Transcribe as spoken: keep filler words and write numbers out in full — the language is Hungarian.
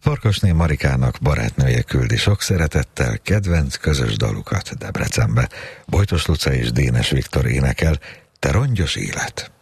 Farkasné Marikának barátnője küldi sok szeretettel kedvenc közös dalukat Debrecenbe. Bojtos Luca és Dénes Viktor énekel Te rongyos élet.